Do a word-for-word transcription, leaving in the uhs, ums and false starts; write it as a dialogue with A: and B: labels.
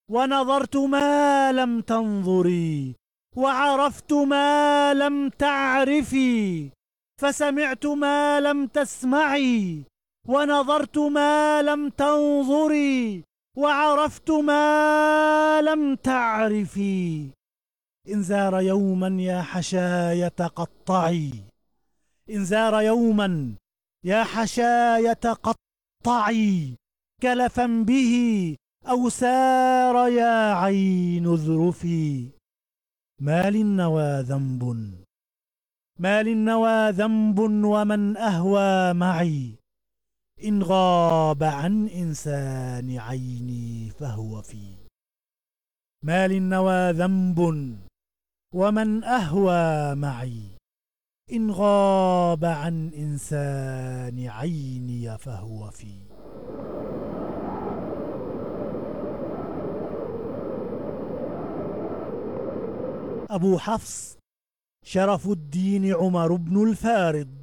A: ونظرت ما لم تنظري، وعرفت ما لم تعرفي، فسمعت ما لم تسمعي، ونظرت ما لم تنظري، وعرفت ما لم تعرفي. إن زار يوما يا حشاية قطعي، إن زار يوما يا حشاية قطعي، كلفا به أو سار يا عين اذرفي. ما للنوى ذنب، ما للنوى ذنب ومن أهوى معي، إن غاب عن إنسان عيني فهو في. ما للنوى ذنب ومن أهوى معي، إن غاب عن إنسان عيني فهو في. أبو حفص شرف الدين عمر بن الفارض.